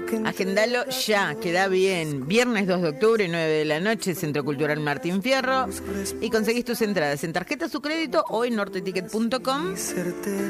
Agendalo ya, queda bien. Viernes 2 de octubre, 9 de la noche, Centro Cultural Martín Fierro. Y conseguís tus entradas en tarjeta, su crédito o en norteticket.com.